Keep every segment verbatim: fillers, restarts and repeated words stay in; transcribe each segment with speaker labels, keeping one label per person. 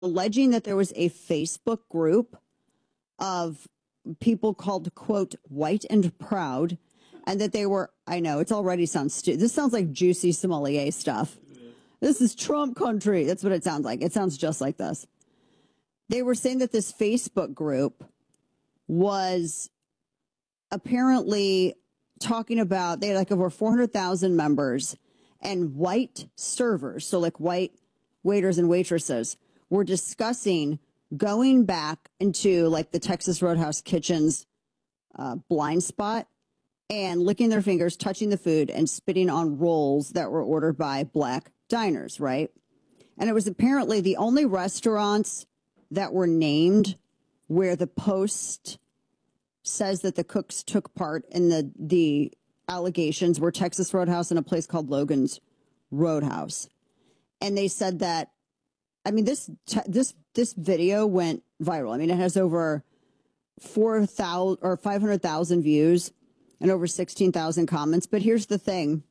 Speaker 1: alleging that there was a Facebook group of people called, quote, white and proud, and that they were, I know, it's already sounds stupid. This sounds like juicy sommelier stuff. This is Trump country. That's what it sounds like. It sounds just like this. They were saying that this Facebook group was apparently talking about, they had like over four hundred thousand members, and white servers, so like white waiters and waitresses, were discussing going back into like the Texas Roadhouse kitchen's uh, blind spot and licking their fingers, touching the food, and spitting on rolls that were ordered by black diners, right? And it was apparently the only restaurants that were named where the Post says that the cooks took part in the, the allegations were Texas Roadhouse and a place called Logan's Roadhouse. And they said that, I mean, this, this, this video went viral. I mean, it has over four thousand or five hundred thousand views and over sixteen thousand comments. But here's the thing.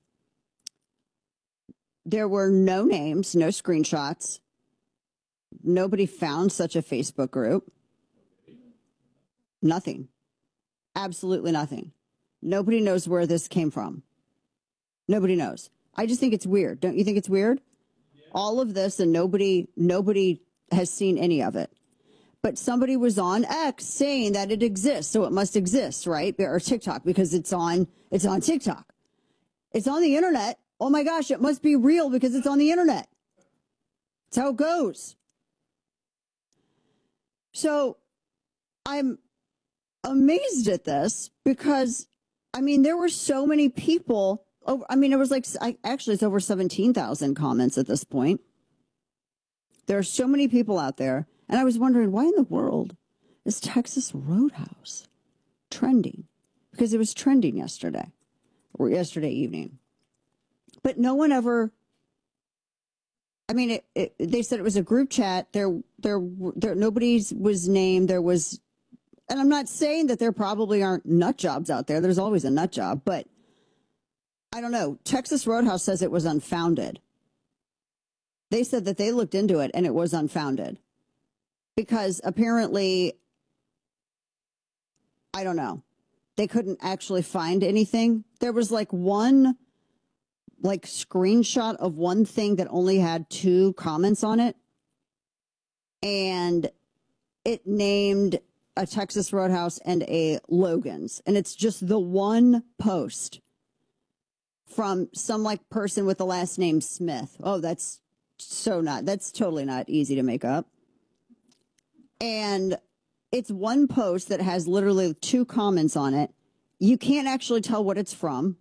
Speaker 1: There were no names, no screenshots. Nobody found such a Facebook group. Nothing. Absolutely nothing. Nobody knows where this came from. Nobody knows. I just think it's weird. Don't you think it's weird? Yeah. All of this and nobody, nobody has seen any of it. But somebody was on X saying that it exists, so it must exist, right? Or TikTok, because it's on, it's on TikTok. It's on the internet. Oh my gosh, it must be real because it's on the internet. That's how it goes. So I'm amazed at this because, I mean, there were so many people. Over, I mean, it was like, I, actually, it's over seventeen thousand comments at this point. There are so many people out there. And I was wondering, why in the world is Texas Roadhouse trending? Because it was trending yesterday or yesterday evening. But no one ever, I mean, it, it, they said it was a group chat. There, there, there, nobody was named. There was, and I'm not saying that there probably aren't nut jobs out there. There's always a nut job, but I don't know. Texas Roadhouse says it was unfounded. They said that they looked into it and it was unfounded because apparently, I don't know, they couldn't actually find anything. There was like one like screenshot of one thing that only had two comments on it. And it named a Texas Roadhouse and a Logan's. And it's just the one post from some like person with the last name Smith. Oh, that's so not, that's totally not easy to make up. And it's one post that has literally two comments on it. You can't actually tell what it's from.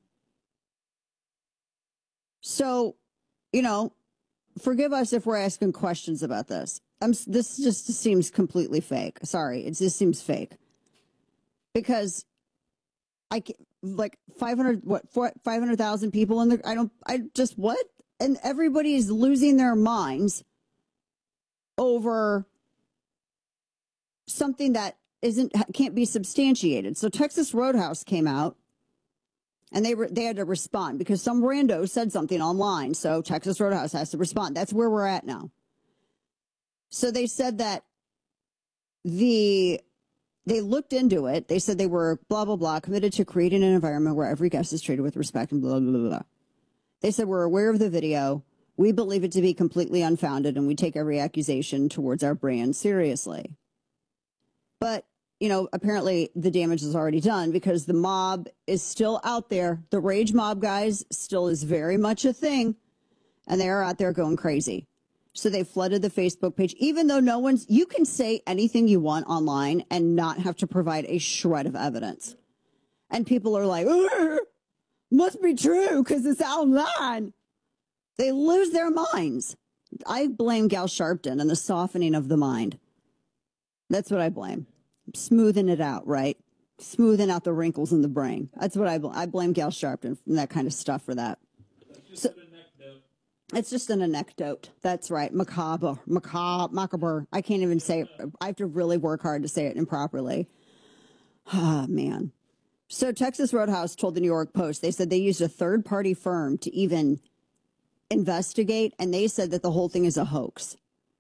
Speaker 1: So, you know, forgive us if we're asking questions about this. I'm, this just seems completely fake. Sorry, it just seems fake. Because I like five hundred, what, five hundred thousand people in there. I don't, I just, what? And everybody's losing their minds over something that isn't, can't be substantiated. So Texas Roadhouse came out. And they were, they had to respond because some rando said something online. So Texas Roadhouse has to respond. That's where we're at now. So they said that the, they looked into it. They said they were blah, blah, blah, committed to creating an environment where every guest is treated with respect and blah, blah, blah, blah. They said, we're aware of the video. We believe it to be completely unfounded and we take every accusation towards our brand seriously. But you know, apparently the damage is already done because the mob is still out there. The rage mob guys still is very much a thing. And they are out there going crazy. So they flooded the Facebook page, even though no one's, you can say anything you want online and not have to provide a shred of evidence. And people are like, must be true because it's online. They lose their minds. I blame Gal Sharpton and the softening of the mind. That's what I blame. Smoothing it out, right? Smoothing out the wrinkles in the brain. That's what I, bl I blame Gal Sharpton and that kind of stuff for that. So, it's just an anecdote. That's right. Macabre. Macabre. Macabre. I can't even say it. I have to really work hard to say it improperly. Ah, oh, man. So Texas Roadhouse told the New York Post, they said they used a third-party firm to even investigate, and they said that the whole thing is a hoax.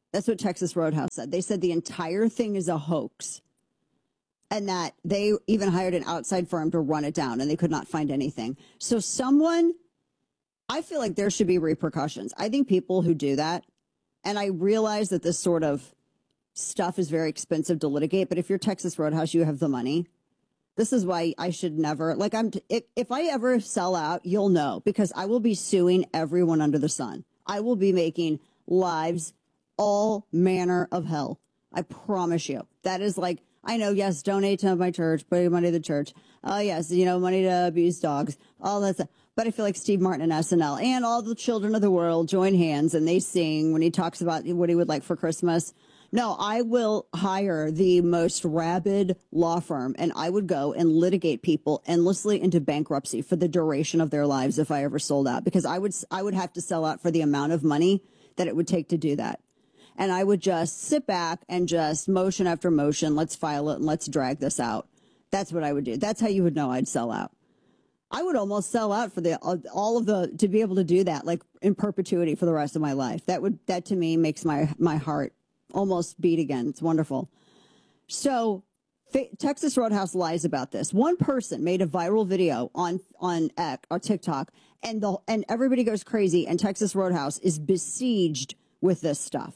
Speaker 1: That's what Texas Roadhouse said. They said the entire thing is a hoax and that they even hired an outside firm to run it down and they could not find anything. So someone, I feel like there should be repercussions. I think people who do that, and I realize that this sort of stuff is very expensive to litigate, but if you're Texas Roadhouse, you have the money. This is why I should never, like, I'm, if, if I ever sell out, you'll know, because I will be suing everyone under the sun. I will be making lives all manner of hell. I promise you. That is like, I know, yes, donate to my church, put money to the church. Oh, yes, you know, money to abuse dogs, all that stuff. But I feel like Steve Martin and S N L and all the children of the world join hands and they sing when he talks about what he would like for Christmas. No, I will hire the most rabid law firm and I would go and litigate people endlessly into bankruptcy for the duration of their lives if I ever sold out, because I would I would have to sell out for the amount of money that it would take to do that. And I would just sit back and just motion after motion, let's file it and let's drag this out. That's what I would do. That's how you would know I'd sell out. I would almost sell out for the all of the to be able to do that like in perpetuity for the rest of my life. That would that to me makes my my heart almost beat again. It's wonderful. So Texas Roadhouse lies about this. One person made a viral video on on X or TikTok, and the and everybody goes crazy. And Texas Roadhouse is besieged with this stuff.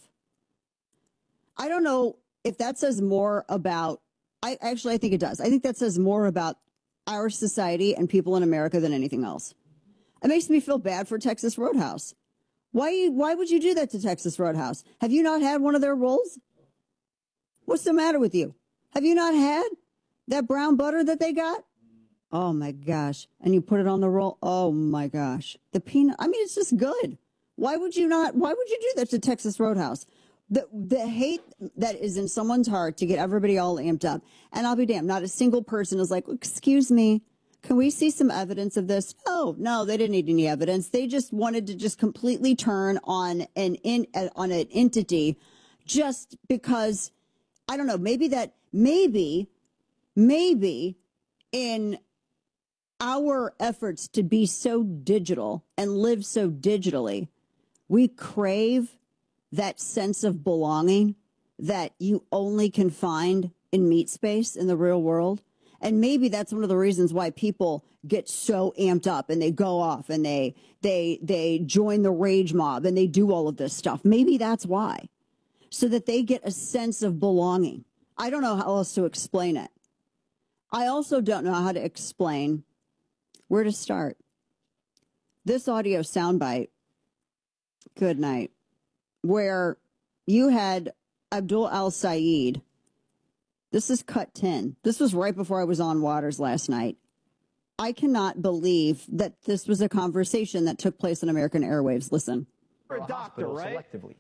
Speaker 1: I don't know if that says more about. I actually I think it does. I think that says more about our society and people in America than anything else. It makes me feel bad for Texas Roadhouse. Why, why would you do that to Texas Roadhouse? Have you not had one of their rolls? What's the matter with you? Have you not had that brown butter that they got? Oh, my gosh. And you put it on the roll. Oh, my gosh. The peanut. I mean, it's just good. Why would you not? Why would you do that to Texas Roadhouse? The, the hate that is in someone's heart to get everybody all amped up. And I'll be damned, not a single person is like, excuse me, can we see some evidence of this? No, no, they didn't need any evidence. They just wanted to just completely turn on an in, uh, on an entity just because, I don't know, maybe that, maybe, maybe in our efforts to be so digital and live so digitally, we crave that sense of belonging that you only can find in meat space in the real world. And maybe that's one of the reasons why people get so amped up and they go off and they they they join the rage mob and they do all of this stuff. Maybe that's why. So that they get a sense of belonging. I don't know how else to explain it. I also don't know how to explain where to start. This audio soundbite, good night, where you had Abdul Al-Sayed. This is cut ten. This was right before I was on Waters last night. I cannot believe that this was a conversation that took place on American airwaves. Listen.
Speaker 2: You're a doctor, right?
Speaker 3: Selectively.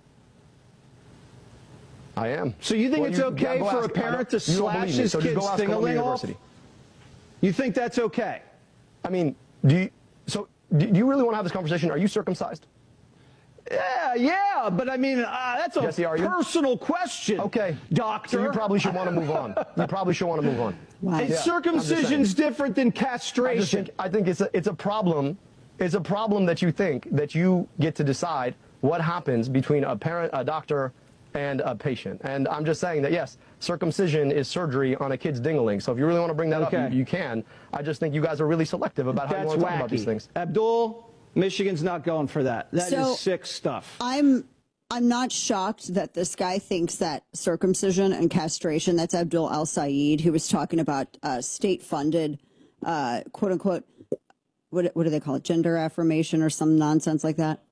Speaker 3: I am.
Speaker 2: So you think
Speaker 3: well,
Speaker 2: it's
Speaker 3: you,
Speaker 2: okay
Speaker 3: yeah,
Speaker 2: for
Speaker 3: ask,
Speaker 2: a parent to slash his
Speaker 3: so
Speaker 2: kid's thing-a-ling off? You think that's okay?
Speaker 3: I mean, do you, so do you really want to have this conversation? Are you circumcised?
Speaker 2: Yeah, yeah, but I mean, uh, that's a
Speaker 3: Jesse,
Speaker 2: personal question.
Speaker 3: Okay,
Speaker 2: doctor.
Speaker 3: So you probably should want to move on. You probably should want to move on.
Speaker 1: Wow.
Speaker 2: And
Speaker 3: yeah,
Speaker 2: circumcision's different than castration.
Speaker 3: I, just think, I think it's a, it's a problem. It's a problem that you think that you get to decide what happens between a parent, a doctor, and a patient. And I'm just saying that, yes, circumcision is surgery on a kid's ding-a-ling. So if you really want to bring that
Speaker 2: okay.
Speaker 3: up, you, you can. I just think you guys are really selective about how
Speaker 2: That's
Speaker 3: you want to
Speaker 2: wacky.
Speaker 3: talk about these things.
Speaker 2: Abdul, Michigan's not going for that. That
Speaker 1: so
Speaker 2: is sick stuff.
Speaker 1: I'm I'm not shocked that this guy thinks that circumcision and castration, that's Abdul Al-Sayed, who was talking about uh, state-funded, uh, quote-unquote, what, what do they call it, gender affirmation or some nonsense like that.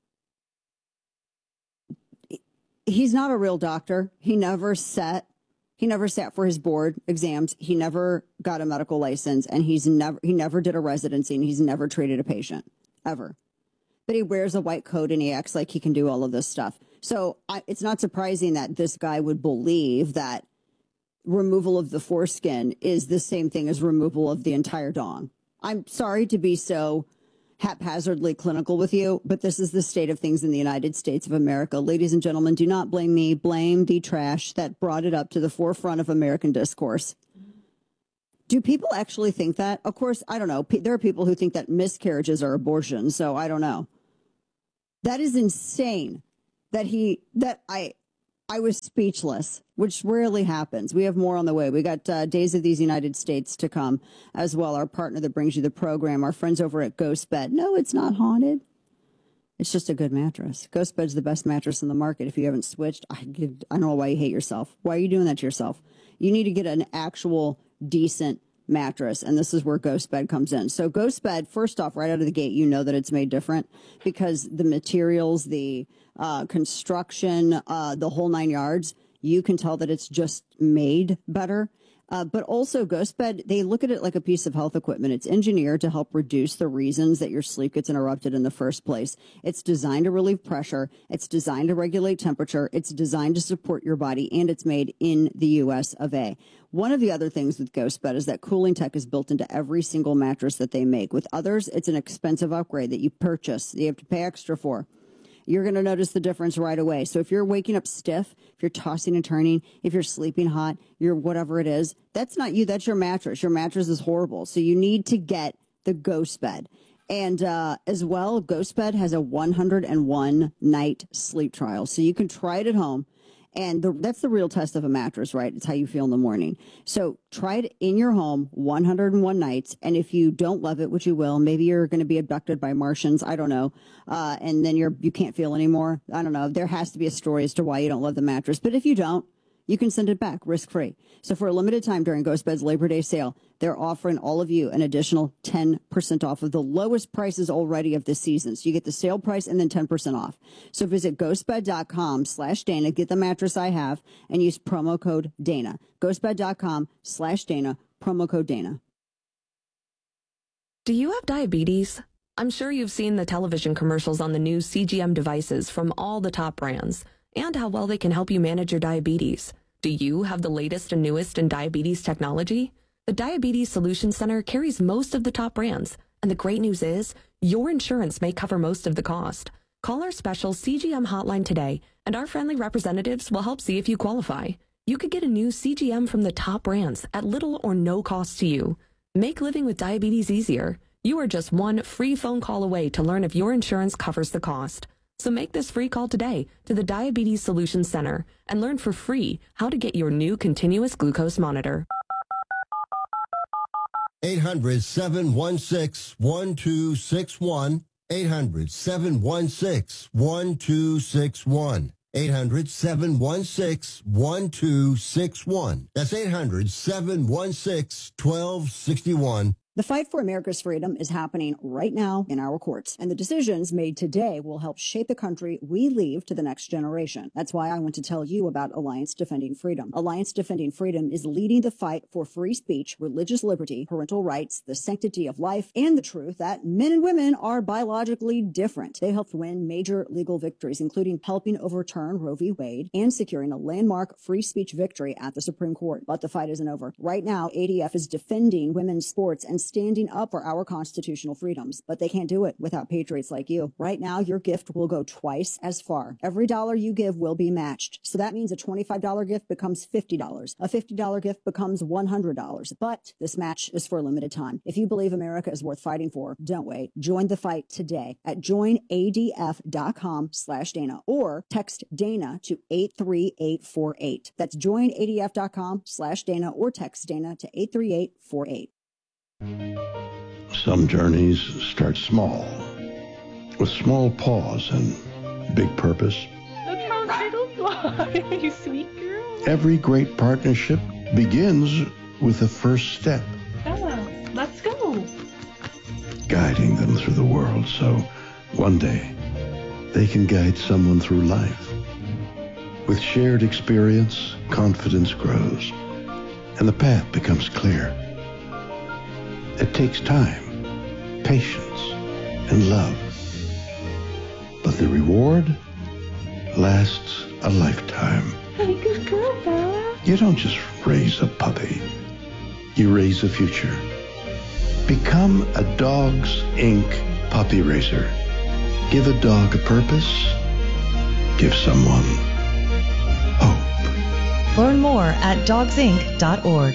Speaker 1: He's not a real doctor. He never sat. He never sat for his board exams. He never got a medical license, and he's never he never did a residency, and he's never treated a patient ever. But he wears a white coat and he acts like he can do all of this stuff. So I, it's not surprising that this guy would believe that removal of the foreskin is the same thing as removal of the entire dong. I'm sorry to be so haphazardly clinical with you, but this is the state of things in the United States of America. Ladies and gentlemen, do not blame me. Blame the trash that brought it up to the forefront of American discourse. Do people actually think that? Of course, I don't know. There are people who think that miscarriages are abortion, so I don't know. That is insane. that he, that I, I was speechless, which rarely happens. We have more on the way. We got uh, Days of These United States to come as well. Our partner that brings you the program, our friends over at Ghost Bed. No, it's not haunted. It's just a good mattress. Ghost Bed's the best mattress in the market. If you haven't switched, I, I don't know why you hate yourself. Why are you doing that to yourself? You need to get an actual decent mattress, and this is where Ghost Bed comes in. So Ghost Bed, first off, right out of the gate, you know that it's made different because the materials, the uh, construction, uh, the whole nine yards, you can tell that it's just made better. Uh, but also Ghost Bed, they look at it like a piece of health equipment. It's engineered to help reduce the reasons that your sleep gets interrupted in the first place. It's designed to relieve pressure. It's designed to regulate temperature. It's designed to support your body, and it's made in the U S of A. One of the other things with Ghost Bed is that cooling tech is built into every single mattress that they make. With others, it's an expensive upgrade that you purchase, that you have to pay extra for. You're going to notice the difference right away. So if you're waking up stiff, if you're tossing and turning, if you're sleeping hot, you're whatever it is, that's not you. That's your mattress. Your mattress is horrible. So you need to get the Ghost Bed. And uh, as well, Ghost Bed has a one hundred one night sleep trial. So you can try it at home. And the, that's the real test of a mattress, right? It's how you feel in the morning. So try it in your home one hundred one nights. And if you don't love it, which you will, maybe you're going to be abducted by Martians. I don't know. Uh, and then you're, you can't feel anymore. I don't know. There has to be a story as to why you don't love the mattress. But if you don't, you can send it back risk-free. So for a limited time during Ghost Bed's Labor Day sale, they're offering all of you an additional ten percent off of the lowest prices already of this season. So you get the sale price and then ten percent off. So visit ghostbed.com slash Dana, get the mattress I have, and use promo code Dana. Ghostbed.com slash Dana, promo code Dana.
Speaker 4: Do you have diabetes? I'm sure you've seen the television commercials on the new C G M devices from all the top brands and how well they can help you manage your diabetes. Do you have the latest and newest in diabetes technology? The Diabetes Solution Center carries most of the top brands, and the great news is your insurance may cover most of the cost. Call our special C G M hotline today, and our friendly representatives will help see if you qualify. You could get a new C G M from the top brands at little or no cost to you. Make living with diabetes easier. You are just one free phone call away to learn if your insurance covers the cost. So make this free call today to the Diabetes Solution Center and learn for free how to get your new continuous glucose monitor.
Speaker 5: eight hundred, seven one six, one two six one. eight hundred, seven one six, one two six one. eight hundred, seven one six, one two six one. That's eight hundred, seven one six, one two six one.
Speaker 1: The fight for America's freedom is happening right now in our courts, and the decisions made today will help shape the country we leave to the next generation. That's why I want to tell you about Alliance Defending Freedom. Alliance Defending Freedom is leading the fight for free speech, religious liberty, parental rights, the sanctity of life, and the truth that men and women are biologically different. They helped win major legal victories, including helping overturn Roe v. Wade and securing a landmark free speech victory at the Supreme Court. But the fight isn't over. Right now, A D F is defending women's sports and standing up for our constitutional freedoms, but they can't do it without patriots like you. Right now, your gift will go twice as far. Every dollar you give will be matched. So that means a twenty-five dollars gift becomes fifty dollars. A fifty dollars gift becomes one hundred dollars. But this match is for a limited time. If you believe America is worth fighting for, don't wait. Join the fight today at joinadf.com slash Dana or text Dana to eight three eight four eight. That's joinadf.com slash Dana or text Dana to eight three eight four eight.
Speaker 6: Some journeys start small, with small pause and big purpose.
Speaker 7: Look how little fly, you sweet girl.
Speaker 6: Every great partnership begins with the first step.
Speaker 7: Bella, let's go.
Speaker 6: Guiding them through the world so one day they can guide someone through life. With shared experience, confidence grows, and the path becomes clear. It takes time, patience, and love. But the reward lasts a lifetime.
Speaker 7: Hey, good girl, Bella.
Speaker 6: You don't just raise a puppy. You raise a future. Become a Dogs Incorporated puppy raiser. Give a dog a purpose. Give someone hope.
Speaker 8: Learn more at dogs inc dot org.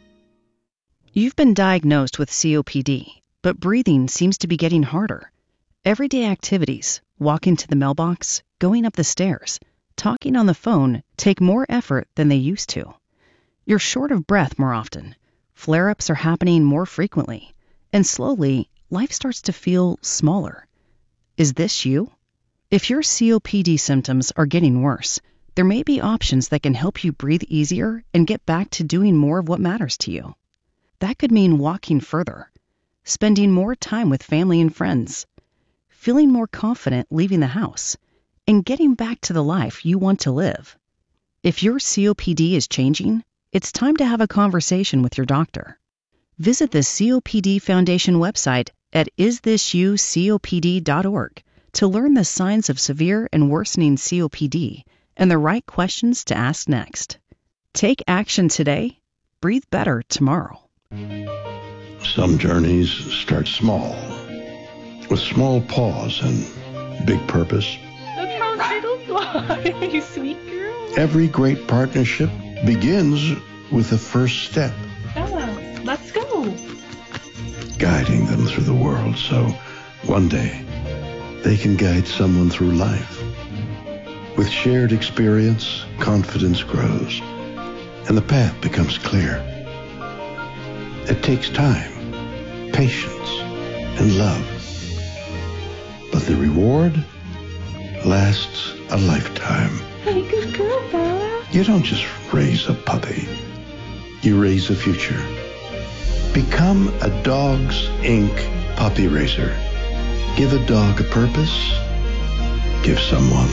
Speaker 8: You've been diagnosed with C O P D, but breathing seems to be getting harder.
Speaker 9: Everyday activities, walking to the mailbox, going up the stairs, talking on the phone take more effort than they used to. You're short of breath more often. Flare-ups are happening more frequently. And slowly, life starts to feel smaller. Is this you? If your C O P D symptoms are getting worse, there may be options that can help you breathe easier and get back to doing more of what matters to you. That could mean walking further, spending more time with family and friends, feeling more confident leaving the house, and getting back to the life you want to live. If your C O P D is changing, it's time to have a conversation with your doctor. Visit the C O P D Foundation website at is this you C O P D dot org to learn the signs of severe and worsening C O P D and the right questions to ask next. Take action today. Breathe better tomorrow.
Speaker 6: Some journeys start small, with small pause and big purpose.
Speaker 7: Look how little fly, you sweet girl.
Speaker 6: Every great partnership begins with the first step.
Speaker 7: Bella, let's go.
Speaker 6: Guiding them through the world so one day they can guide someone through life. With shared experience, confidence grows, and the path becomes clear. It takes time, patience, and love. But the reward lasts a lifetime.
Speaker 7: Hey, good girl, Bella.
Speaker 6: You don't just raise a puppy. You raise a future. Become a Dogs Incorporated puppy raiser. Give a dog a purpose. Give someone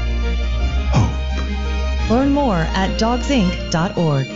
Speaker 6: hope.
Speaker 8: Learn more at dogs inc dot org.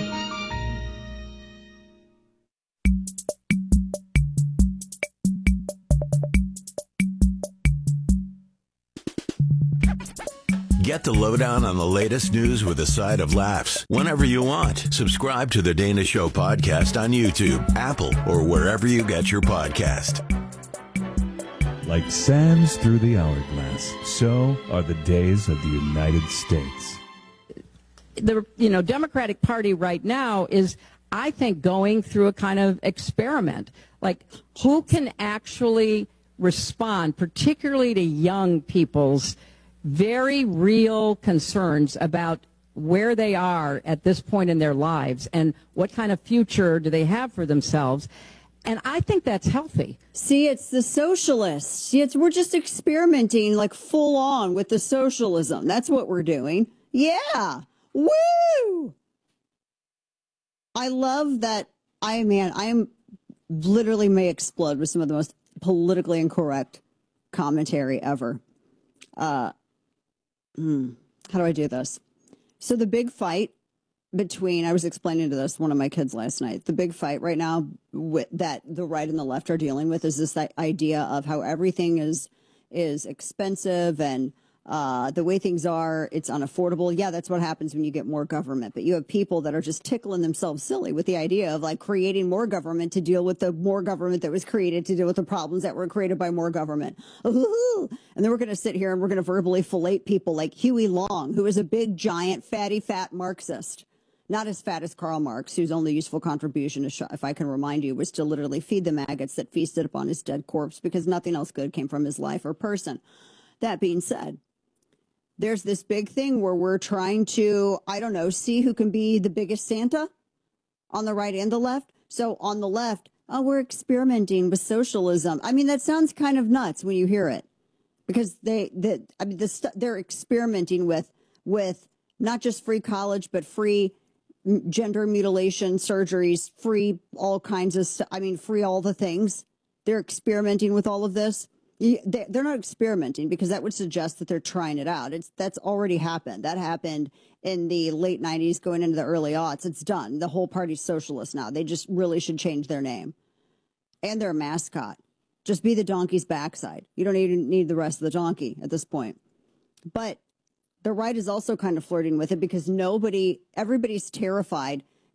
Speaker 10: Get the lowdown on the latest news with a side of laughs whenever you want. Subscribe to the Dana Show podcast on YouTube, Apple, or wherever you get your podcast.
Speaker 11: Like sands through the hourglass, so are the days of the United States.
Speaker 12: The you know Democratic Party right now is, I think, going through a kind of experiment. Like, who can actually respond, particularly to young people's very real concerns about where they are at this point in their lives and what kind of future do they have for themselves. And I think that's healthy.
Speaker 1: See, it's the socialists. See, it's, we're just experimenting like full on with the socialism. That's what we're doing. Yeah. Woo! I love that. I, man, I am literally may explode with some of the most politically incorrect commentary ever. Uh, hmm, how do I do this? So the big fight between, I was explaining to this one of my kids last night, the big fight right now with, that the right and the left are dealing with is this idea of how everything is is expensive and uh, the way things are, it's unaffordable. Yeah, that's what happens when you get more government. But you have people that are just tickling themselves silly with the idea of like creating more government to deal with the more government that was created to deal with the problems that were created by more government. Ooh. And then we're going to sit here and we're going to verbally fillet people like Huey Long, who is a big, giant, fatty, fat Marxist. Not as fat as Karl Marx, whose only useful contribution, if I can remind you, was to literally feed the maggots that feasted upon his dead corpse because nothing else good came from his life or person. That being said, there's this big thing where we're trying to, I don't know, see who can be the biggest Santa on the right and the left. So on the left, oh, we're experimenting with socialism. I mean, that sounds kind of nuts when you hear it because they, the, I mean, the st- they're experimenting with, with not just free college, but free gender mutilation surgeries, free all kinds of stuff. I mean, free all the things. They're experimenting with all of this. They're not experimenting because that would suggest that they're trying it out. It's that's already happened. That happened in the late nineties going into the early aughts. It's done. The whole party's socialist now. They just really should change their name and their mascot. Just be the donkey's backside. You don't even need the rest of the donkey at this point. But the right is also kind of flirting with it because nobody, everybody's terrified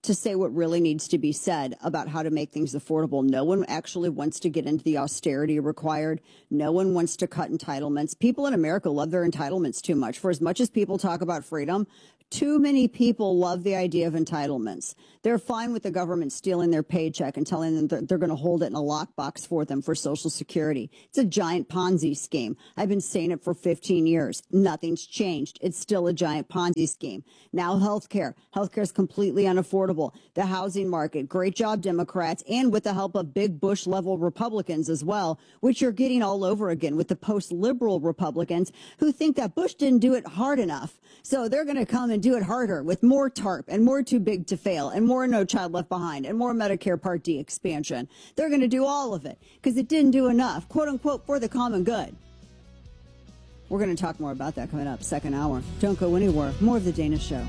Speaker 1: to say what really needs to be said about how to make things affordable. No one actually wants to get into the austerity required. No one wants to cut entitlements. People in America love their entitlements too much. For as much as people talk about freedom, too many people love the idea of entitlements. They're fine with the government stealing their paycheck and telling them that they're going to hold it in a lockbox for them for Social Security. It's a giant Ponzi scheme. I've been saying it for fifteen years. Nothing's changed. It's still a giant Ponzi scheme. Now healthcare. Healthcare is completely unaffordable. The housing market. Great job, Democrats, and with the help of big Bush-level Republicans as well, which you're getting all over again with the post-liberal Republicans who think that Bush didn't do it hard enough. So they're going to come and do it harder with more TARP and more Too Big to Fail and more No Child Left Behind and more Medicare Part D expansion. They're going to do all of it because it didn't do enough, quote unquote, for the common good. We're going to talk more about that coming up second hour. Don't go anywhere. More of The Dana Show.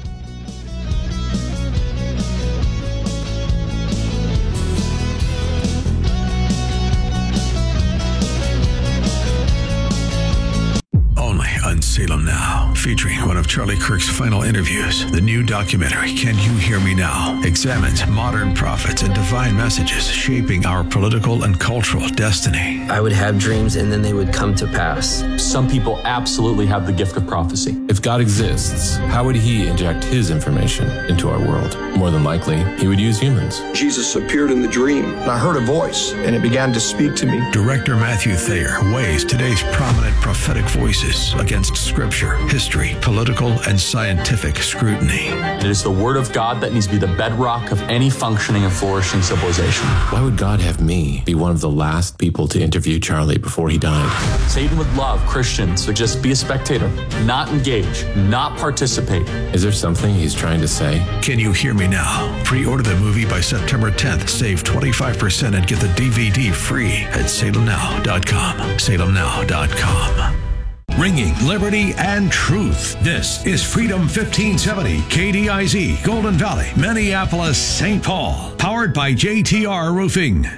Speaker 13: Only on Salem Now, featuring one of Charlie Kirk's final interviews. The new documentary, Can You Hear Me Now?, examines modern prophets and divine messages shaping our political and cultural destiny.
Speaker 14: I would have dreams and then they would come to pass.
Speaker 15: Some people absolutely have the gift of prophecy. If God exists, how would he inject his information into our world? More than likely, he would use humans.
Speaker 16: Jesus appeared in the dream, and I heard a voice, and it began to speak to me.
Speaker 13: Director Matthew Thayer weighs today's prominent prophetic voices against scripture, history, political, and scientific scrutiny.
Speaker 15: It is the word of God that needs to be the bedrock of any functioning and flourishing civilization.
Speaker 17: Why would God have me be one of the last people to interview Charlie before he died?
Speaker 15: Satan would love Christians to just be a spectator, not engage, not participate.
Speaker 17: Is there something he's trying to say?
Speaker 13: Can You Hear Me Now? Pre-order the movie by September tenth. Save twenty-five percent and get the D V D free at salem now dot com. salem now dot com.
Speaker 18: Ringing liberty and truth. This is Freedom fifteen seventy, K D I Z, Golden Valley, Minneapolis, Saint Paul. Powered by J T R Roofing.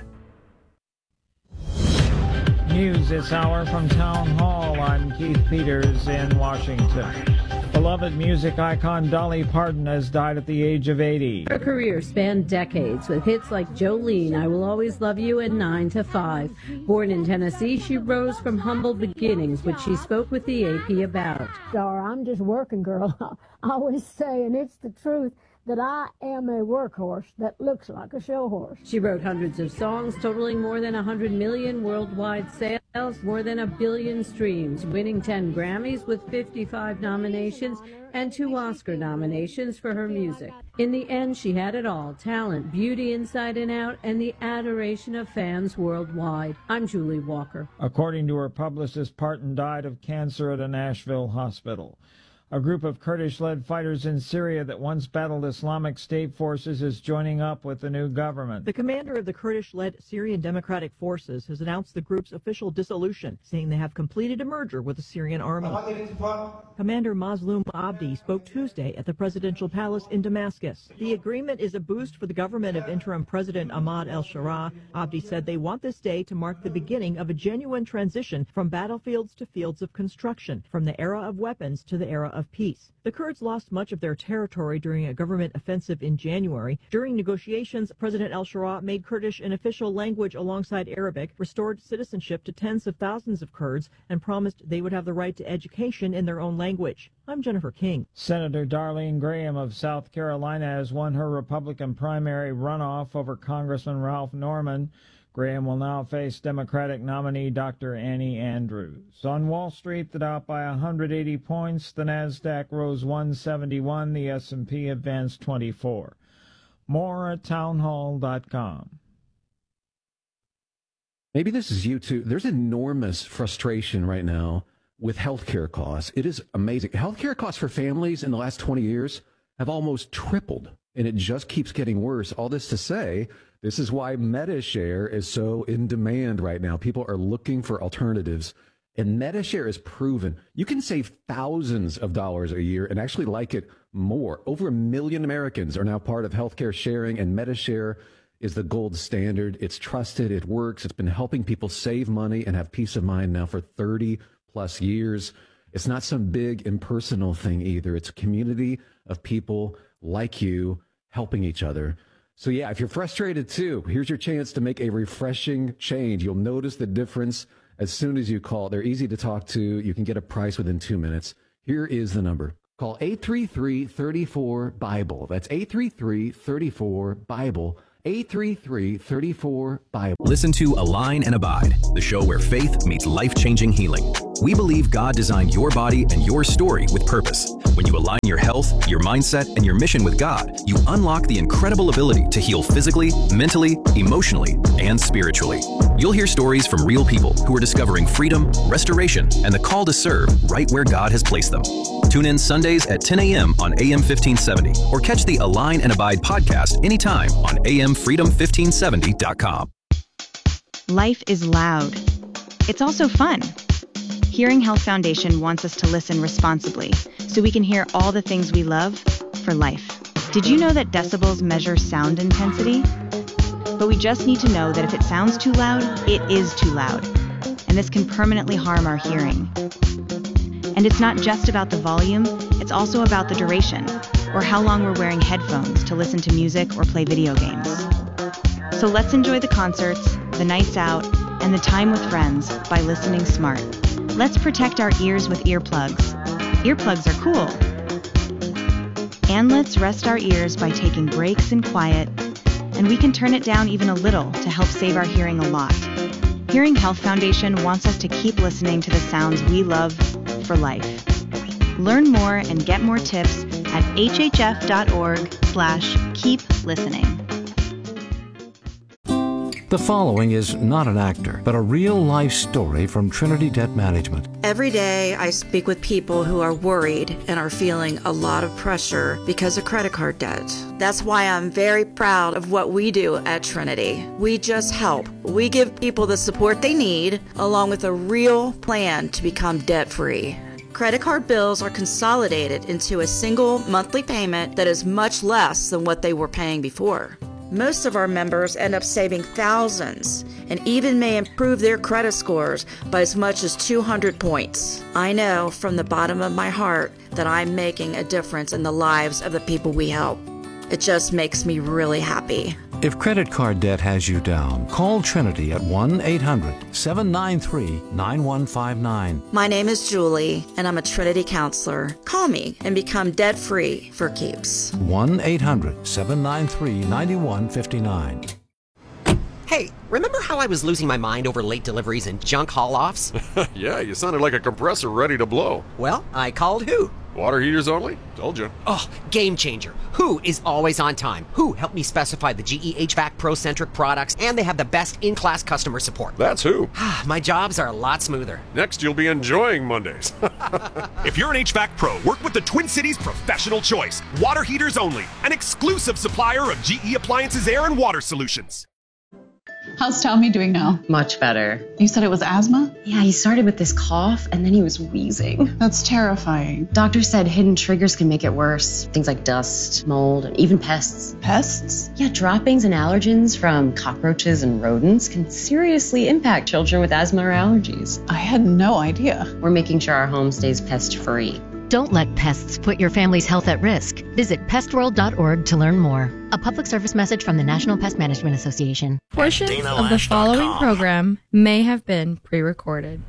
Speaker 19: News this hour from Town Hall. I'm Keith Peters in Washington. Beloved music icon Dolly Parton has died at the age of eighty.
Speaker 20: Her career spanned decades with hits like Jolene, I Will Always Love You, and nine to five. Born in Tennessee, she rose from humble beginnings, which she spoke with the A P about.
Speaker 21: Star, I'm just working girl. I always say, and it's the truth, that I am a workhorse that looks like a show horse.
Speaker 20: She wrote hundreds of songs, totaling more than one hundred million worldwide sales, more than a billion streams, winning ten Grammys with fifty-five nominations and two Oscar nominations for her music. In the end, she had it all: talent, beauty inside and out, and the adoration of fans worldwide. I'm Julie Walker.
Speaker 19: According to her publicist, Parton died of cancer at a Nashville hospital. A group of Kurdish-led fighters in Syria that once battled Islamic State forces is joining up with the new government.
Speaker 22: The commander of the Kurdish-led Syrian Democratic Forces has announced the group's official dissolution, saying they have completed a merger with the Syrian army. Commander Mazloum Abdi spoke Tuesday at the presidential palace in Damascus. The agreement is a boost for the government of interim President Ahmad el-Sharaa. Abdi said they want this day to mark the beginning of a genuine transition from battlefields to fields of construction, from the era of weapons to the era of of peace. The Kurds lost much of their territory during a government offensive in January. During negotiations, President el-Sharaa made Kurdish an official language alongside Arabic, restored citizenship to tens of thousands of Kurds, and promised they would have the right to education in their own language. I'm Jennifer King.
Speaker 19: Senator Darlene Graham of South Carolina has won her Republican primary runoff over Congressman Ralph Norman. Graham will now face Democratic nominee Doctor Annie Andrews. On Wall Street, the Dow by one hundred eighty points, the Nasdaq rose one seventy-one, the S and P advanced twenty-four. More at townhall dot com.
Speaker 23: Maybe this is you too. There's enormous frustration right now with healthcare costs. It is amazing. Healthcare costs for families in the last twenty years have almost tripled, and it just keeps getting worse. All this to say, this is why MediShare is so in demand right now. People are looking for alternatives, and MediShare is proven. You can save thousands of dollars a year and actually like it more. Over a million Americans are now part of healthcare sharing, and MediShare is the gold standard. It's trusted. It works. It's been helping people save money and have peace of mind now for thirty plus years. It's not some big impersonal thing either. It's a community of people like you helping each other. So yeah, if you're frustrated too, here's your chance to make a refreshing change. You'll notice the difference as soon as you call. They're easy to talk to. You can get a price within two minutes. Here is the number. Call eight three three, three four, BIBLE. That's eight three three, three four, BIBLE. eight three three, three four, BIBLE.
Speaker 2: Listen to Align and Abide, the show where faith meets life-changing healing. We believe God designed your body and your story with purpose. When you align your health, your mindset, and your mission with God, you unlock the incredible ability to heal physically, mentally, emotionally, and spiritually. You'll hear stories from real people who are discovering freedom, restoration, and the call to serve right where God has placed them. Tune in Sundays at ten a.m. on A M fifteen seventy or catch the Align and Abide podcast anytime on A M freedom fifteen seventy dot com.
Speaker 3: Life is loud. It's also fun. Hearing Health Foundation wants us to listen responsibly so we can hear all the things we love for life. Did you know that decibels measure sound intensity? But we just need to know that if it sounds too loud, it is too loud. And this can permanently harm our hearing. And it's not just about the volume, it's also about the duration, or how long we're wearing headphones to listen to music or play video games. So let's enjoy the concerts, the nights out, and the time with friends by listening smart. Let's protect our ears with earplugs. Earplugs are cool. And let's rest our ears by taking breaks in quiet, and we can turn it down even a little to help save our hearing a lot. Hearing Health Foundation wants us to keep listening to the sounds we love for life. Learn more and get more tips at hhf.org slash keep listening.
Speaker 4: The following is not an actor, but a real-life story from Trinity Debt Management.
Speaker 24: Every day I speak with people who are worried and are feeling a lot of pressure because of credit card debt. That's why I'm very proud of what we do at Trinity. We just help. We give people the support they need, along with a real plan to become debt-free. Credit card bills are consolidated into a single monthly payment that is much less than what they were paying before. Most of our members end up saving thousands and even may improve their credit scores by as much as two hundred points. I know from the bottom of my heart that I'm making a difference in the lives of the people we help. It just makes me really happy.
Speaker 4: If credit card debt has you down, call Trinity at one eight hundred, seven nine three, nine one five nine.
Speaker 24: My name is Julie, and I'm a Trinity counselor. Call me and become debt-free for keeps.
Speaker 4: one eight hundred, seven nine three, nine one five nine.
Speaker 25: Hey, remember how I was losing my mind over late deliveries and junk haul-offs?
Speaker 26: Yeah, you sounded like a compressor ready to blow.
Speaker 25: Well, I called who?
Speaker 26: Water heaters only? Told you.
Speaker 25: Oh, game changer. Who is always on time? Who helped me specify the G E H V A C Pro-centric products, and they have the best in-class customer support.
Speaker 26: That's who.
Speaker 25: My jobs are a lot smoother.
Speaker 26: Next, you'll be enjoying Mondays.
Speaker 27: If you're an H V A C Pro, work with the Twin Cities Professional Choice. Water heaters only. An exclusive supplier of G E Appliances Air and Water Solutions.
Speaker 28: How's Tommy doing now?
Speaker 29: Much better.
Speaker 28: You said it was asthma?
Speaker 29: Yeah, he started with this cough and then he was wheezing.
Speaker 28: That's terrifying.
Speaker 29: Doctor said hidden triggers can make it worse. Things like dust, mold, and even pests.
Speaker 28: Pests?
Speaker 29: Yeah, droppings and allergens from cockroaches and rodents can seriously impact children with asthma or allergies.
Speaker 28: I had no idea.
Speaker 29: We're making sure our home stays pest-free.
Speaker 30: Don't let pests put your family's health at risk. Visit pest world dot org to learn more. A public service message from the National Pest Management Association.
Speaker 31: Portions of the following program may have been pre-recorded.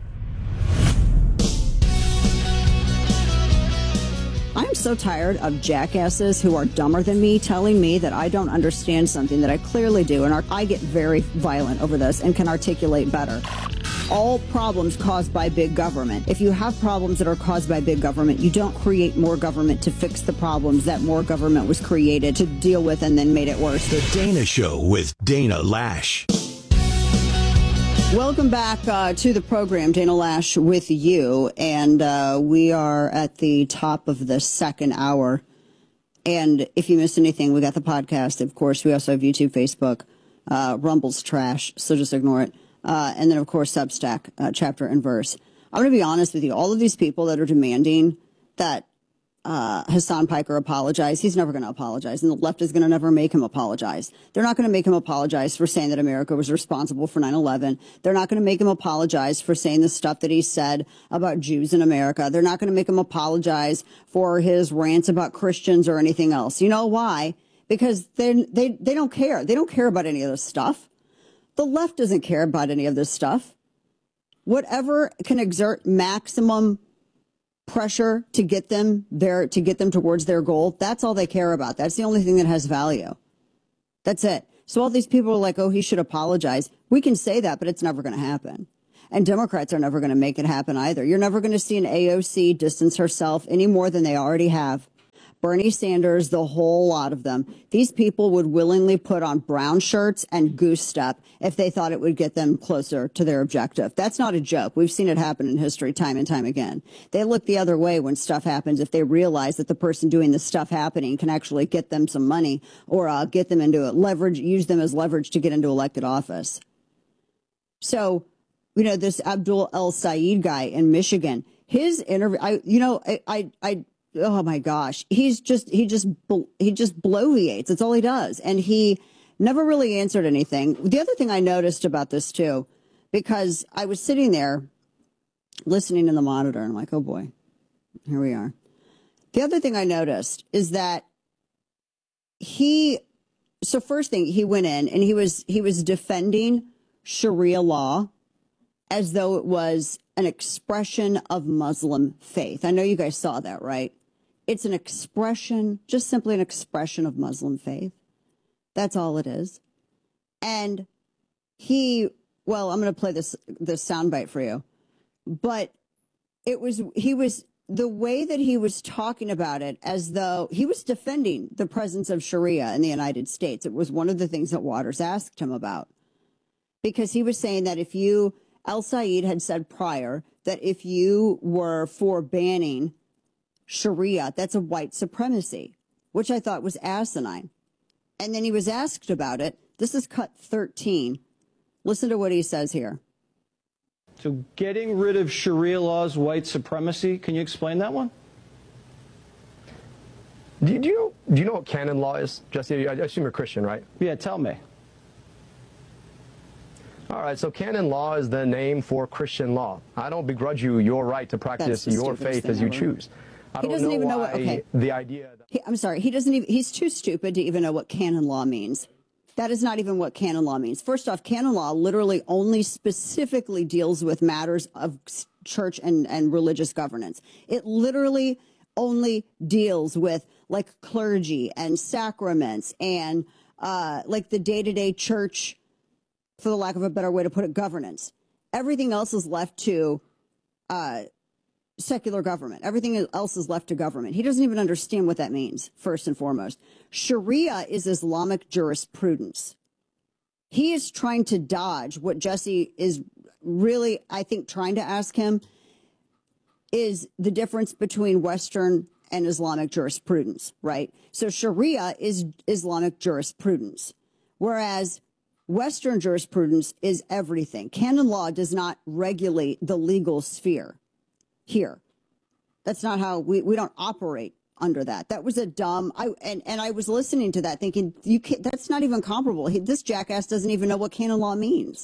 Speaker 1: I'm so tired of jackasses who are dumber than me telling me that I don't understand something that I clearly do, and I get very violent over this and can articulate better. All problems caused by big government. If you have problems that are caused by big government, you don't create more government to fix the problems that more government was created to deal with and then made it worse.
Speaker 10: The Dana Show with Dana Lash.
Speaker 1: Welcome back uh, to the program, Dana Lash with you, and uh, we are at the top of the second hour. And if you missed anything, we got the podcast. Of course, we also have YouTube, Facebook. Uh, Rumble's trash, so just ignore it. Uh, and then, of course, Substack, uh, chapter and verse. I'm going to be honest with you. All of these people that are demanding that uh, Hassan Piker apologize, he's never going to apologize. And the left is going to never make him apologize. They're not going to make him apologize for saying that America was responsible for nine eleven. They're not going to make him apologize for saying the stuff that he said about Jews in America. They're not going to make him apologize for his rants about Christians or anything else. You know why? because they they they don't care. They don't care about any of this stuff. The left doesn't care about any of this stuff. Whatever can exert maximum pressure to get them there, to get them towards their goal, that's all they care about. That's the only thing that has value. That's it. So all these people are like, oh, he should apologize. We can say that, but it's never going to happen. And Democrats are never going to make it happen either. You're never going to see an A O C distance herself any more than they already have. Bernie Sanders, the whole lot of them. These people would willingly put on brown shirts and goose step if they thought it would get them closer to their objective. That's not a joke. We've seen it happen in history time and time again. They look the other way when stuff happens if they realize that the person doing the stuff happening can actually get them some money or uh, get them into it, leverage, use them as leverage to get into elected office. So, you know, this Abdul El Sayed guy in Michigan, his interview, I, you know, I, I, I oh my gosh, he's just, he just, he just bloviates. That's all he does. And he never really answered anything. The other thing I noticed about this too, because I was sitting there listening to the monitor and I'm like, oh boy, here we are. The other thing I noticed is that he, so first thing, he went in and he was, he was defending Sharia law as though it was an expression of Muslim faith. I know you guys saw that, right? It's an expression, just simply an expression of Muslim faith. That's all it is. And he, well, I'm going to play this, this soundbite for you. But it was, he was, the way that he was talking about it as though he was defending the presence of Sharia in the United States. It was one of the things that Waters asked him about. Because he was saying that if you, El Sayed had said prior that if you were for banning Sharia, that's a white supremacy, which I thought was asinine. And then he was asked about it. This is cut thirteen. Listen to what he says here.
Speaker 5: So getting rid of Sharia law is white supremacy. Can you explain that one?
Speaker 6: Do you, do you know, do you know what canon law is, Jesse? I assume you're Christian, right?
Speaker 5: Yeah, tell me.
Speaker 6: All right, so canon law is the name for Christian law. I don't begrudge you your right to practice your faith as you ever. choose. I
Speaker 1: he
Speaker 6: don't
Speaker 1: doesn't
Speaker 6: know
Speaker 1: even know
Speaker 6: why
Speaker 1: what, okay.
Speaker 6: the idea. That
Speaker 1: he, I'm sorry, he doesn't even, he's too stupid to even know what canon law means. That is not even what canon law means. First off, canon law literally only specifically deals with matters of church and, and religious governance. It literally only deals with like clergy and sacraments and uh, like the day-to-day church, for the lack of a better way to put it, governance. Everything else is left to uh, secular government. Everything else is left to government. He doesn't even understand what that means, first and foremost. Sharia is Islamic jurisprudence. He is trying to dodge what Jesse is really, I think, trying to ask him is the difference between Western and Islamic jurisprudence, right? So Sharia is Islamic jurisprudence, whereas Western jurisprudence is everything. Canon law does not regulate the legal sphere here. That's not how we, we don't operate under that. That was a dumb, I, and, and I was listening to that thinking, you can't, that's not even comparable. He, this jackass doesn't even know what canon law means.